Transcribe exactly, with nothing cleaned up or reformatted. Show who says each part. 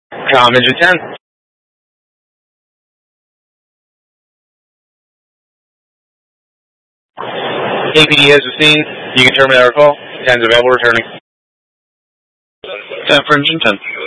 Speaker 1: Com engine ten. A P D has the scene. You can terminate our call. ten's available returning.
Speaker 2: ten for engine ten.